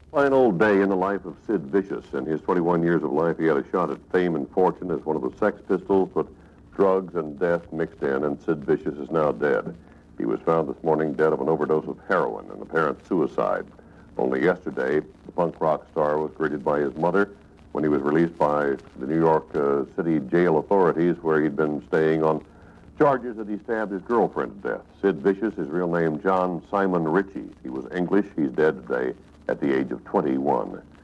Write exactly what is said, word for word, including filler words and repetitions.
Final day in the life of Sid Vicious. In his twenty-one years of life, he had a shot at fame and fortune as one of the Sex Pistols, but drugs and death mixed in, and Sid Vicious is now dead. He was found this morning dead of an overdose of heroin, an apparent suicide. Only yesterday, the punk rock star was greeted by his mother when he was released by the New York uh, City jail authorities, where he'd been staying on charges that he stabbed his girlfriend to death. Sid Vicious, his real name John Simon Ritchie. He was English. He's dead today at the age of twenty-one.